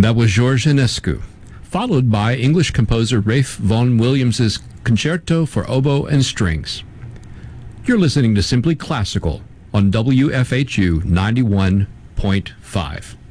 That was Georges Enescu, followed by English composer Ralph Vaughan Williams's Concerto for Oboe and Strings. You're listening to Simply Classical on WFHU 91.5.